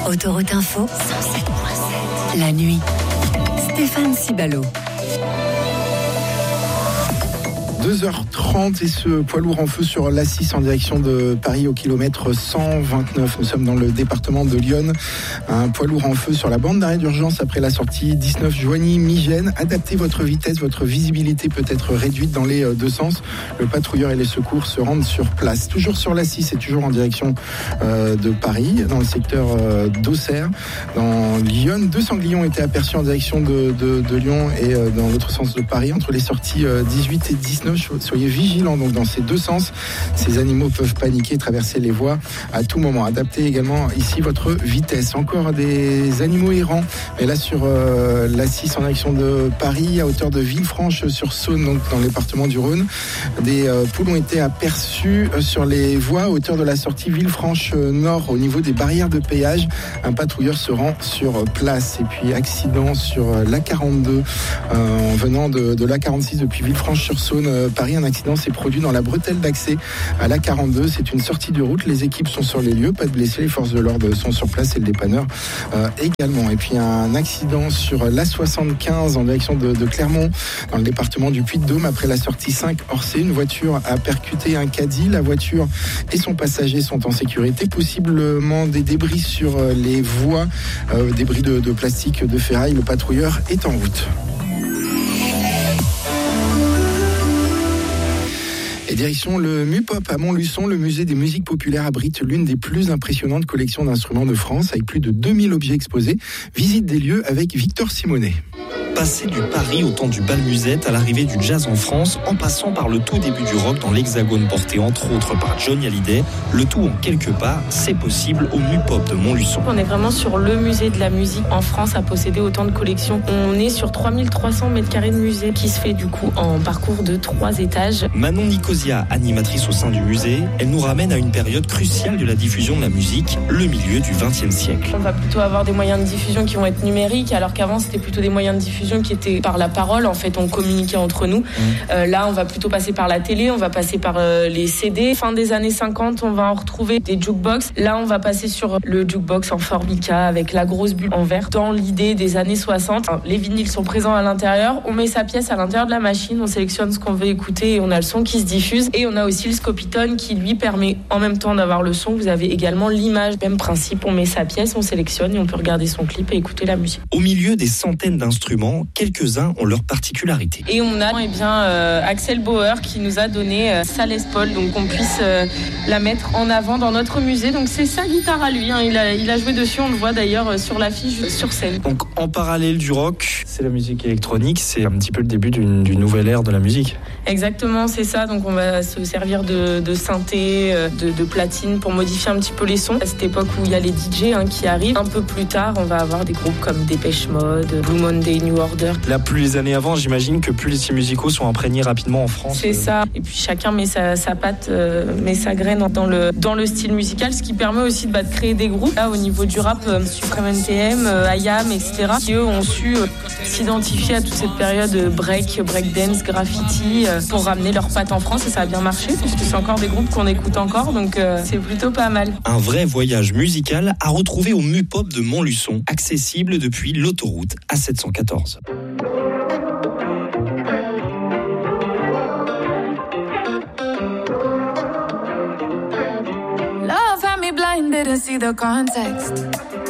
Autoroute Info, 107.7. La nuit. Stéphane Cibalo. 2h30 et ce poids lourd en feu sur l'A6 en direction de Paris au kilomètre 129. Nous sommes dans le département de l'Yonne. Un poids lourd en feu sur la bande d'arrêt d'urgence après la sortie 19 Joigny-Migène. Adaptez votre vitesse, votre visibilité peut être réduite dans les deux sens. Le patrouilleur et les secours se rendent sur place. Toujours sur l'A6 et toujours en direction de Paris, dans le secteur d'Auxerre. Dans l'Yonne, 2 sanglions étaient aperçus en direction de Lyon et dans l'autre sens de Paris, entre les sorties 18 et 19. Soyez vigilants donc dans ces deux sens. Ces animaux peuvent paniquer et traverser les voies à tout moment. Adaptez également ici votre vitesse. Encore des animaux errants, mais là sur l'A6 en direction de Paris, à hauteur de Villefranche-sur-Saône, donc dans le département du Rhône. Des poules ont été aperçues sur les voies à hauteur de la sortie Villefranche-Nord, au niveau des barrières de péage. Un patrouilleur se rend sur place. Et puis accident sur l'A42 en venant de l'A46 depuis Villefranche-sur-Saône, Paris. Un accident s'est produit dans la bretelle d'accès à l'A42. C'est une sortie de route. Les équipes sont sur les lieux. Pas de blessés. Les forces de l'ordre sont sur place et le dépanneur également. Et puis un accident sur l'A75 en direction de Clermont, dans le département du Puy-de-Dôme, après la sortie 5 Orsay. Une voiture a percuté un caddie. La voiture et son passager sont en sécurité. Possiblement des débris sur les voies, débris de plastique, de ferraille. Le patrouilleur est en route. Et direction le MUPOP à Montluçon, le musée des musiques populaires abrite l'une des plus impressionnantes collections d'instruments de France, avec plus de 2000 objets exposés. Visite des lieux avec Victor Simonet. Passer du Paris au temps du bal musette à l'arrivée du jazz en France, en passant par le tout début du rock dans l'Hexagone porté entre autres par Johnny Hallyday, le tout en quelques pas, c'est possible au MUPOP de Montluçon. On est vraiment sur le musée de la musique en France à posséder autant de collections. On est sur 3300 mètres carrés de musée qui se fait du coup en parcours de 3 étages. Manon Nicosia, animatrice au sein du musée, elle nous ramène à une période cruciale de la diffusion de la musique, le milieu du XXe siècle. On va plutôt avoir des moyens de diffusion qui vont être numériques, alors qu'avant c'était plutôt des moyens de diffusion qui étaient par la parole. En fait, on communiquait entre nous. Là, on va plutôt passer par la télé, on va passer par les CD. Fin des années 50, on va en retrouver des jukebox. Là, on va passer sur le jukebox en formica avec la grosse bulle en verre. Dans l'idée des années 60, les vinyles sont présents à l'intérieur. On met sa pièce à l'intérieur de la machine, on sélectionne ce qu'on veut écouter et on a le son qui se diffuse. Et on a aussi le Scopitone qui, lui, permet en même temps d'avoir le son. Vous avez également l'image. Même principe, on met sa pièce, on sélectionne et on peut regarder son clip et écouter la musique. Au milieu des centaines d'instruments, quelques-uns ont leur particularité. Et on a Axel Bauer qui nous a donné sa Les Paul, donc qu'on puisse la mettre en avant dans notre musée. Donc c'est sa guitare à lui, hein. Il a joué dessus, on le voit d'ailleurs sur l'affiche sur scène. Donc en parallèle du rock, c'est la musique électronique, c'est un petit peu le début d'une nouvelle ère de la musique. Exactement, c'est ça. Donc on va se servir de synthé, de platine pour modifier un petit peu les sons. À cette époque où il y a les DJ qui arrivent, un peu plus tard, on va avoir des groupes comme Dépêche Mode, Blue Monday, New Order. Là, plus les années avant, j'imagine que plus les styles musicaux sont imprégnés rapidement en France. C'est ça. Et puis chacun met sa patte, met sa graine dans le style musical, ce qui permet aussi de créer des groupes. Là, au niveau du rap, Supreme NTM, IAM, etc., qui eux ont su s'identifier à toute cette période breakdance, graffiti, pour ramener leurs pattes en France, et ça a bien marché puisque c'est encore des groupes qu'on écoute encore, donc c'est plutôt pas mal. Un vrai voyage musical à retrouver au MUPOP de Montluçon, accessible depuis l'autoroute A714. Love had me blind, didn't see the context.